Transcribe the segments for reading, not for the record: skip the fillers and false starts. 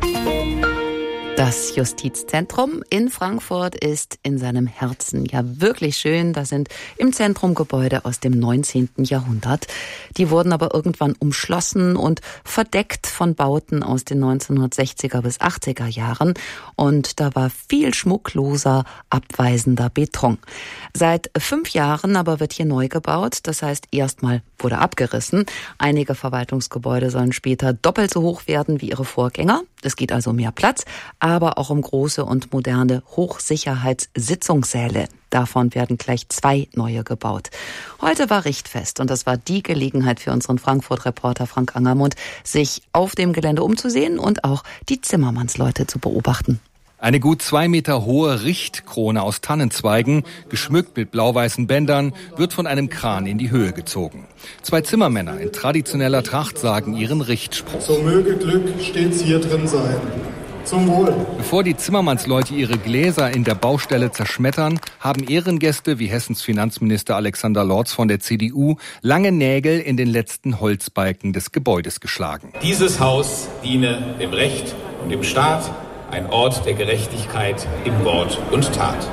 Das Justizzentrum in Frankfurt ist in seinem Herzen ja wirklich schön. Da sind im Zentrum Gebäude aus dem 19. Jahrhundert. Die wurden aber irgendwann umschlossen und verdeckt von Bauten aus den 1960er bis 80er Jahren. Und da war viel schmuckloser, abweisender Beton. Seit 5 Jahren aber wird hier neu gebaut. Das heißt, erstmal wurde abgerissen. Einige Verwaltungsgebäude sollen später doppelt so hoch werden wie ihre Vorgänger. Es geht also um mehr Platz, aber auch um große und moderne Hochsicherheitssitzungssäle. Davon werden gleich 2 neue gebaut. Heute war Richtfest und das war die Gelegenheit für unseren Frankfurt-Reporter Frank Angermund, sich auf dem Gelände umzusehen und auch die Zimmermannsleute zu beobachten. Eine gut 2 Meter hohe Richtkrone aus Tannenzweigen, geschmückt mit blau-weißen Bändern, wird von einem Kran in die Höhe gezogen. 2 Zimmermänner in traditioneller Tracht sagen ihren Richtspruch. So möge Glück stets hier drin sein. Zum Wohl. Bevor die Zimmermannsleute ihre Gläser in der Baustelle zerschmettern, haben Ehrengäste wie Hessens Finanzminister Alexander Lorz von der CDU lange Nägel in den letzten Holzbalken des Gebäudes geschlagen. Dieses Haus diene dem Recht und dem Staat, ein Ort der Gerechtigkeit in Wort und Tat.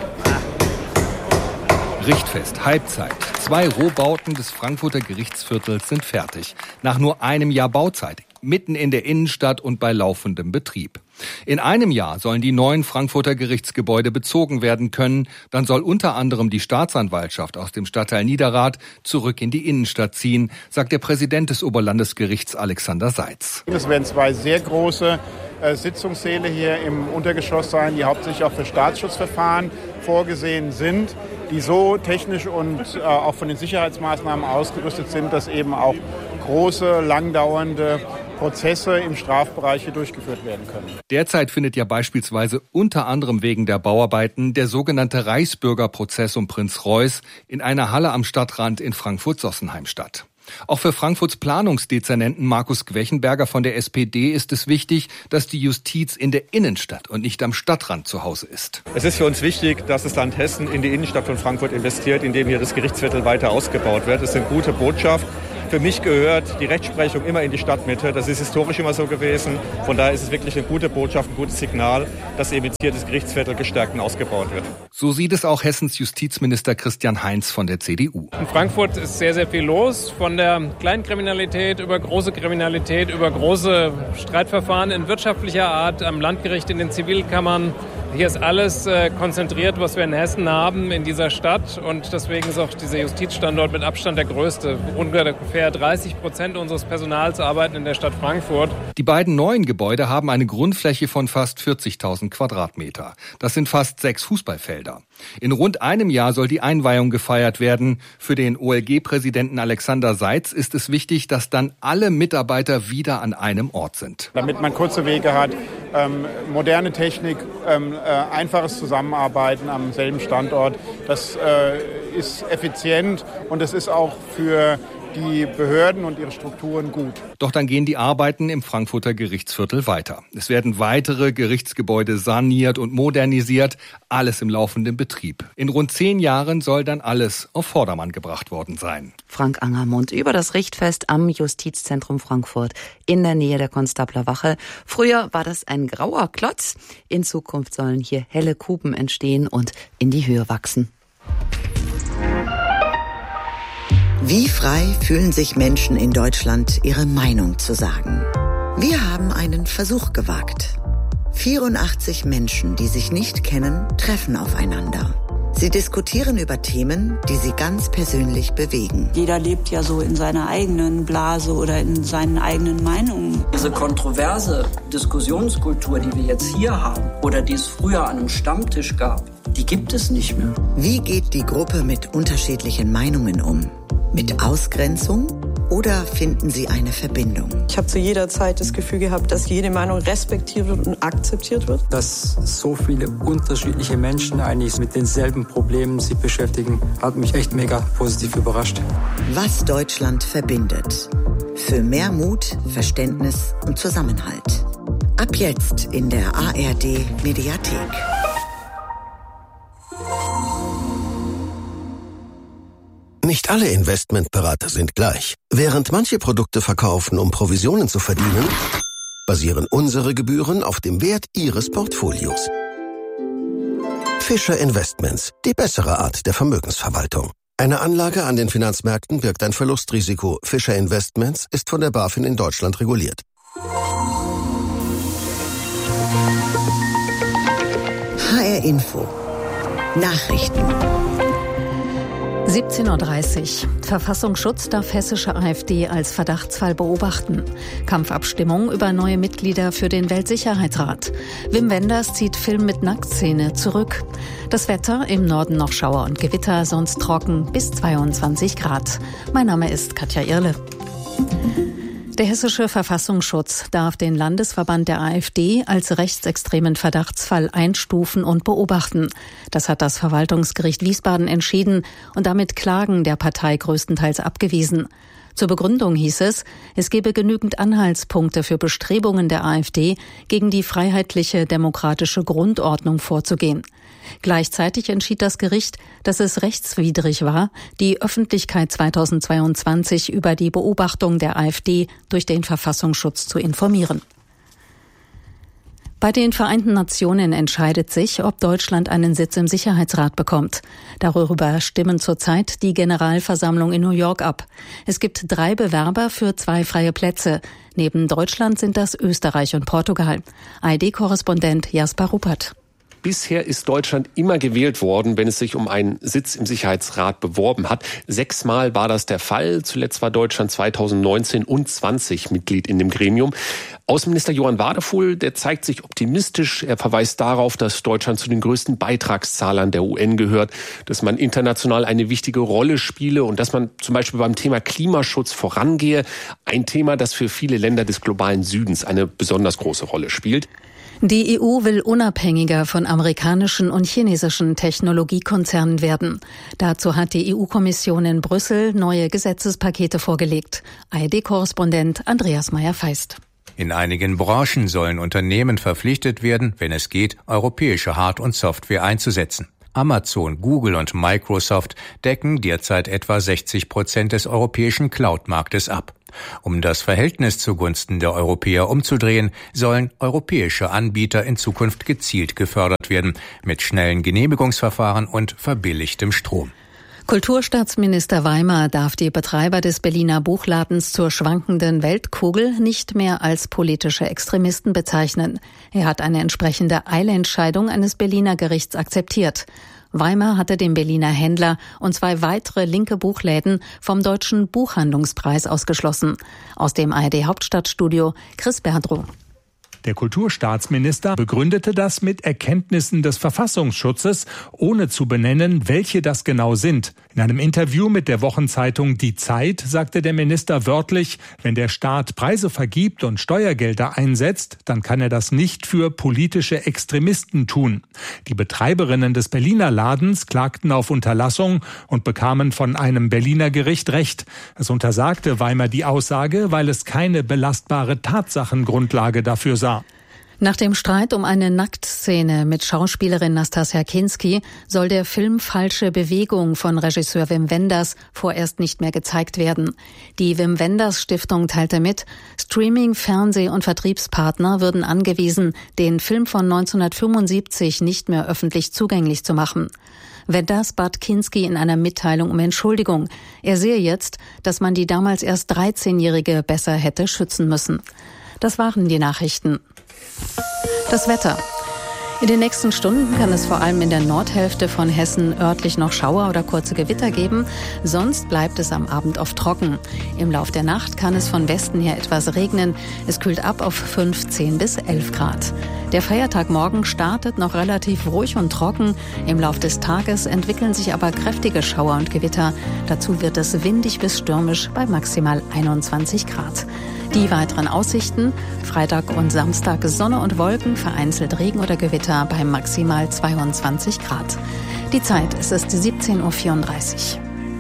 Richtfest, Halbzeit. 2 Rohbauten des Frankfurter Gerichtsviertels sind fertig. Nach nur einem Jahr Bauzeit. Mitten in der Innenstadt und bei laufendem Betrieb. In einem Jahr sollen die neuen Frankfurter Gerichtsgebäude bezogen werden können. Dann soll unter anderem die Staatsanwaltschaft aus dem Stadtteil Niederrad zurück in die Innenstadt ziehen, sagt der Präsident des Oberlandesgerichts Alexander Seitz. Es werden 2 sehr große Sitzungssäle hier im Untergeschoss sein, die hauptsächlich auch für Staatsschutzverfahren vorgesehen sind, die so technisch und auch von den Sicherheitsmaßnahmen ausgerüstet sind, dass eben auch große, langdauernde Prozesse im Strafbereich hier durchgeführt werden können. Derzeit findet ja beispielsweise unter anderem wegen der Bauarbeiten der sogenannte Reichsbürgerprozess um Prinz Reuß in einer Halle am Stadtrand in Frankfurt-Sossenheim statt. Auch für Frankfurts Planungsdezernenten Markus Gwechenberger von der SPD ist es wichtig, dass die Justiz in der Innenstadt und nicht am Stadtrand zu Hause ist. Es ist für uns wichtig, dass das Land Hessen in die Innenstadt von Frankfurt investiert, indem hier das Gerichtsviertel weiter ausgebaut wird. Das ist eine gute Botschaft. Für mich gehört die Rechtsprechung immer in die Stadtmitte. Das ist historisch immer so gewesen. Von daher ist es wirklich eine gute Botschaft, ein gutes Signal, dass eben jetzt hier das Gerichtsviertel gestärkt und ausgebaut wird. So sieht es auch Hessens Justizminister Christian Heinz von der CDU. In Frankfurt ist sehr, sehr viel los. Von der Kleinkriminalität über große Kriminalität, über große Streitverfahren in wirtschaftlicher Art, am Landgericht, in den Zivilkammern. Hier ist alles konzentriert, was wir in Hessen haben, in dieser Stadt. Und deswegen ist auch dieser Justizstandort mit Abstand der größte. Ungefähr 30% unseres Personals arbeiten in der Stadt Frankfurt. Die beiden neuen Gebäude haben eine Grundfläche von fast 40.000 Quadratmeter. Das sind fast 6 Fußballfelder. In rund einem Jahr soll die Einweihung gefeiert werden. Für den OLG-Präsidenten Alexander Seitz ist es wichtig, dass dann alle Mitarbeiter wieder an einem Ort sind. Damit man kurze Wege hat, moderne Technik, einfaches Zusammenarbeiten am selben Standort, das ist effizient und das ist auch für die Behörden und ihre Strukturen gut. Doch dann gehen die Arbeiten im Frankfurter Gerichtsviertel weiter. Es werden weitere Gerichtsgebäude saniert und modernisiert, alles im laufenden Betrieb. In rund 10 Jahren soll dann alles auf Vordermann gebracht worden sein. Frank Angermund über das Richtfest am Justizzentrum Frankfurt in der Nähe der Konstabler Wache. Früher war das ein grauer Klotz. In Zukunft sollen hier helle Kuben entstehen und in die Höhe wachsen. Wie frei fühlen sich Menschen in Deutschland, ihre Meinung zu sagen? Wir haben einen Versuch gewagt. 84 Menschen, die sich nicht kennen, treffen aufeinander. Sie diskutieren über Themen, die sie ganz persönlich bewegen. Jeder lebt ja so in seiner eigenen Blase oder in seinen eigenen Meinungen. Diese kontroverse Diskussionskultur, die wir jetzt hier haben oder die es früher an einem Stammtisch gab, die gibt es nicht mehr. Wie geht die Gruppe mit unterschiedlichen Meinungen um? Mit Ausgrenzung oder finden Sie eine Verbindung? Ich habe zu jeder Zeit das Gefühl gehabt, dass jede Meinung respektiert wird und akzeptiert wird. Dass so viele unterschiedliche Menschen eigentlich mit denselben Problemen sich beschäftigen, hat mich echt mega positiv überrascht. Was Deutschland verbindet. Für mehr Mut, Verständnis und Zusammenhalt. Ab jetzt in der ARD Mediathek. Nicht alle Investmentberater sind gleich. Während manche Produkte verkaufen, um Provisionen zu verdienen, basieren unsere Gebühren auf dem Wert Ihres Portfolios. Fischer Investments, die bessere Art der Vermögensverwaltung. Eine Anlage an den Finanzmärkten birgt ein Verlustrisiko. Fischer Investments ist von der BaFin in Deutschland reguliert. HR Info. Nachrichten. 17:30 Uhr. Verfassungsschutz darf hessische AfD als Verdachtsfall beobachten. Kampfabstimmung über neue Mitglieder für den Weltsicherheitsrat. Wim Wenders zieht Film mit Nacktszene zurück. Das Wetter, im Norden noch Schauer und Gewitter, sonst trocken bis 22 Grad. Mein Name ist Katja Irle. Der hessische Verfassungsschutz darf den Landesverband der AfD als rechtsextremen Verdachtsfall einstufen und beobachten. Das hat das Verwaltungsgericht Wiesbaden entschieden und damit Klagen der Partei größtenteils abgewiesen. Zur Begründung hieß es gebe genügend Anhaltspunkte für Bestrebungen der AfD, gegen die freiheitliche demokratische Grundordnung vorzugehen. Gleichzeitig entschied das Gericht, dass es rechtswidrig war, die Öffentlichkeit 2022 über die Beobachtung der AfD durch den Verfassungsschutz zu informieren. Bei den Vereinten Nationen entscheidet sich, ob Deutschland einen Sitz im Sicherheitsrat bekommt. Darüber stimmen zurzeit die Generalversammlung in New York ab. Es gibt 3 Bewerber für 2 freie Plätze. Neben Deutschland sind das Österreich und Portugal. ARD-Korrespondent Jasper Ruppert. Bisher ist Deutschland immer gewählt worden, wenn es sich um einen Sitz im Sicherheitsrat beworben hat. 6-mal war das der Fall. Zuletzt war Deutschland 2019 und 20 Mitglied in dem Gremium. Außenminister Johann Wadefuhl, der zeigt sich optimistisch. Er verweist darauf, dass Deutschland zu den größten Beitragszahlern der UN gehört, dass man international eine wichtige Rolle spiele und dass man zum Beispiel beim Thema Klimaschutz vorangehe. Ein Thema, das für viele Länder des globalen Südens eine besonders große Rolle spielt. Die EU will unabhängiger von amerikanischen und chinesischen Technologiekonzernen werden. Dazu hat die EU-Kommission in Brüssel neue Gesetzespakete vorgelegt. ARD-Korrespondent Andreas Meyer-Feist. In einigen Branchen sollen Unternehmen verpflichtet werden, wenn es geht, europäische Hard- und Software einzusetzen. Amazon, Google und Microsoft decken derzeit etwa 60% des europäischen Cloud-Marktes ab. Um das Verhältnis zugunsten der Europäer umzudrehen, sollen europäische Anbieter in Zukunft gezielt gefördert werden, mit schnellen Genehmigungsverfahren und verbilligtem Strom. Kulturstaatsminister Weimer darf die Betreiber des Berliner Buchladens zur schwankenden Weltkugel nicht mehr als politische Extremisten bezeichnen. Er hat eine entsprechende Eilentscheidung eines Berliner Gerichts akzeptiert. Weimer hatte den Berliner Händler und 2 weitere linke Buchläden vom Deutschen Buchhandlungspreis ausgeschlossen. Aus dem ARD-Hauptstadtstudio Chris Berdrow. Der Kulturstaatsminister begründete das mit Erkenntnissen des Verfassungsschutzes, ohne zu benennen, welche das genau sind. In einem Interview mit der Wochenzeitung Die Zeit sagte der Minister wörtlich, wenn der Staat Preise vergibt und Steuergelder einsetzt, dann kann er das nicht für politische Extremisten tun. Die Betreiberinnen des Berliner Ladens klagten auf Unterlassung und bekamen von einem Berliner Gericht Recht. Es untersagte Weimer die Aussage, weil es keine belastbare Tatsachengrundlage dafür sah. Nach dem Streit um eine Nacktszene mit Schauspielerin Nastassja Kinski soll der Film Falsche Bewegung von Regisseur Wim Wenders vorerst nicht mehr gezeigt werden. Die Wim Wenders Stiftung teilte mit, Streaming-, Fernseh- und Vertriebspartner würden angewiesen, den Film von 1975 nicht mehr öffentlich zugänglich zu machen. Wenders bat Kinski in einer Mitteilung um Entschuldigung. Er sehe jetzt, dass man die damals erst 13-Jährige besser hätte schützen müssen. Das waren die Nachrichten. Das Wetter. In den nächsten Stunden kann es vor allem in der Nordhälfte von Hessen örtlich noch Schauer oder kurze Gewitter geben. Sonst bleibt es am Abend oft trocken. Im Lauf der Nacht kann es von Westen her etwas regnen. Es kühlt ab auf 15 bis 11 Grad. Der Feiertag morgen startet noch relativ ruhig und trocken. Im Lauf des Tages entwickeln sich aber kräftige Schauer und Gewitter. Dazu wird es windig bis stürmisch bei maximal 21 Grad. Die weiteren Aussichten: Freitag und Samstag Sonne und Wolken, vereinzelt Regen oder Gewitter bei maximal 22 Grad. Die Zeit ist 17:34 Uhr.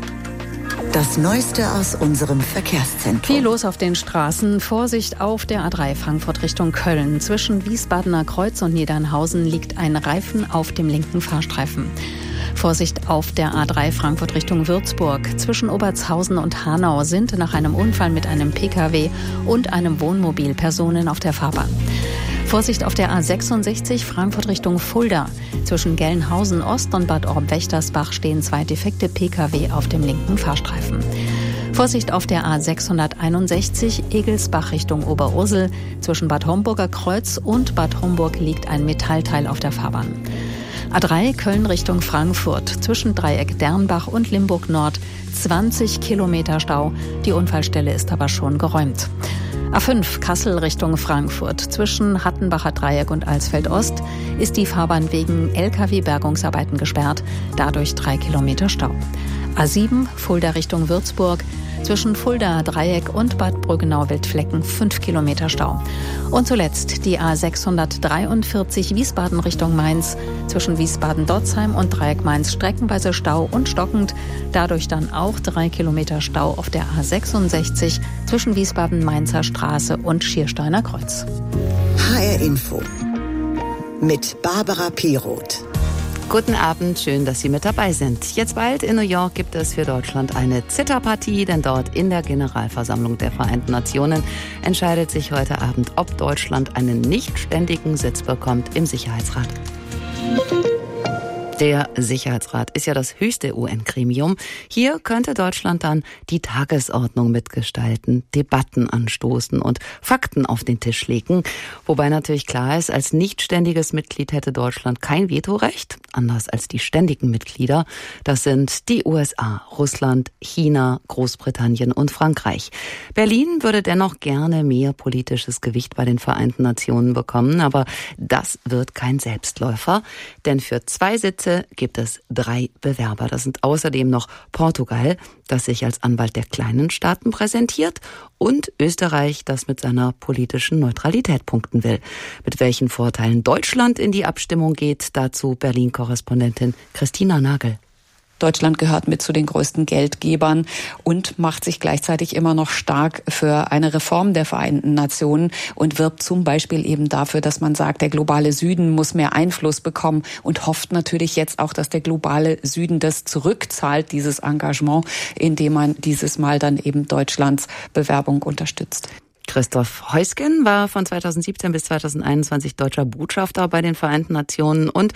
Das Neueste aus unserem Verkehrszentrum. Viel los auf den Straßen. Vorsicht auf der A3 Frankfurt Richtung Köln. Zwischen Wiesbadener Kreuz und Niedernhausen liegt ein Reifen auf dem linken Fahrstreifen. Vorsicht auf der A3 Frankfurt Richtung Würzburg. Zwischen Obertshausen und Hanau sind nach einem Unfall mit einem Pkw und einem Wohnmobil Personen auf der Fahrbahn. Vorsicht auf der A66 Frankfurt Richtung Fulda. Zwischen Gelnhausen Ost und Bad Orb-Wächtersbach stehen 2 defekte Pkw auf dem linken Fahrstreifen. Vorsicht auf der A661 Egelsbach Richtung Oberursel. Zwischen Bad Homburger Kreuz und Bad Homburg liegt ein Metallteil auf der Fahrbahn. A3 Köln Richtung Frankfurt. Zwischen Dreieck Dernbach und Limburg Nord 20 Kilometer Stau. Die Unfallstelle ist aber schon geräumt. A5 Kassel Richtung Frankfurt. Zwischen Hattenbacher Dreieck und Alsfeld Ost ist die Fahrbahn wegen Lkw-Bergungsarbeiten gesperrt. Dadurch 3 Kilometer Stau. A7 Fulda Richtung Würzburg. Zwischen Fulda Dreieck und Bad Brüggenau-Wildflecken 5 Kilometer Stau. Und zuletzt die A643 Wiesbaden Richtung Mainz. Zwischen Wiesbaden-Dotzheim und Dreieck Mainz streckenweise Stau und stockend. Dadurch dann auch 3 Kilometer Stau auf der A66 zwischen Wiesbaden-Mainzer Straße und Schiersteiner Kreuz. HR Info mit Barbara Piroth. Guten Abend, schön, dass Sie mit dabei sind. Jetzt bald in New York gibt es für Deutschland eine Zitterpartie, denn dort in der Generalversammlung der Vereinten Nationen entscheidet sich heute Abend, ob Deutschland einen nicht ständigen Sitz bekommt im Sicherheitsrat. Der Sicherheitsrat ist ja das höchste UN-Gremium. Hier könnte Deutschland dann die Tagesordnung mitgestalten, Debatten anstoßen und Fakten auf den Tisch legen. Wobei natürlich klar ist, als nicht ständiges Mitglied hätte Deutschland kein Vetorecht, anders als die ständigen Mitglieder. Das sind die USA, Russland, China, Großbritannien und Frankreich. Berlin würde dennoch gerne mehr politisches Gewicht bei den Vereinten Nationen bekommen, aber das wird kein Selbstläufer, denn für 2 Sitze gibt es 3 Bewerber. Das sind außerdem noch Portugal, das sich als Anwalt der kleinen Staaten präsentiert, und Österreich, das mit seiner politischen Neutralität punkten will. Mit welchen Vorteilen Deutschland in die Abstimmung geht, dazu Berlin-Korrespondentin Christina Nagel. Deutschland gehört mit zu den größten Geldgebern und macht sich gleichzeitig immer noch stark für eine Reform der Vereinten Nationen und wirbt zum Beispiel eben dafür, dass man sagt, der globale Süden muss mehr Einfluss bekommen, und hofft natürlich jetzt auch, dass der globale Süden das zurückzahlt, dieses Engagement, indem man dieses Mal dann eben Deutschlands Bewerbung unterstützt. Christoph Heusgen war von 2017 bis 2021 deutscher Botschafter bei den Vereinten Nationen und